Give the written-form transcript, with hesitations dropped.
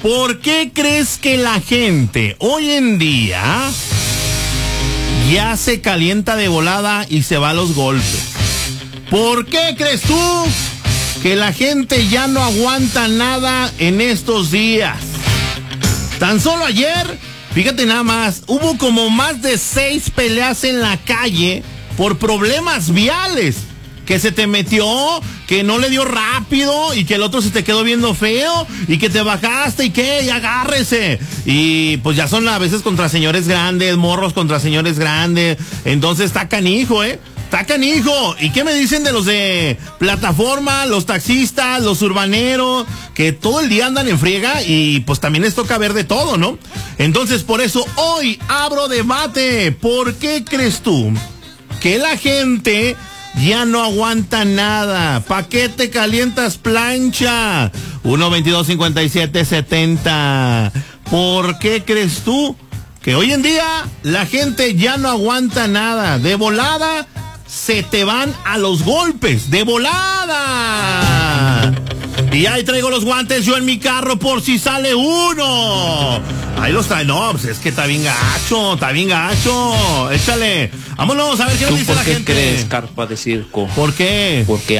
¿por qué crees que la gente hoy en día ya se calienta de volada y se va a los golpes? ¿Por qué crees tú que la gente ya no aguanta nada en estos días? Tan solo ayer, fíjate nada más, hubo como más de 6 peleas en la calle por problemas viales. Que se te metió, que no le dio rápido y que el otro se te quedó viendo feo y que te bajaste y que, y agárrese. Y pues ya son a veces contra señores grandes, morros contra señores grandes. Entonces está canijo, está canijo. ¿Y qué me dicen de los de plataforma, los taxistas, los urbaneros, que todo el día andan en friega y pues también les toca ver de todo, ¿no? Entonces por eso hoy abro debate. ¿Por qué crees tú que la gente ya no aguanta nada? ¿Pa' qué te calientas, plancha? 1-22-57-70. ¿Por qué crees tú que hoy en día la gente ya no aguanta nada? De volada se te van a los golpes. ¡De volada! Y ahí traigo los guantes yo en mi carro por si sale uno. Ahí los trae. No, pues es que está bien gacho, Échale. Vámonos a ver qué nos dice la gente. ¿Por qué crees, carpa de circo? ¿Por qué? Porque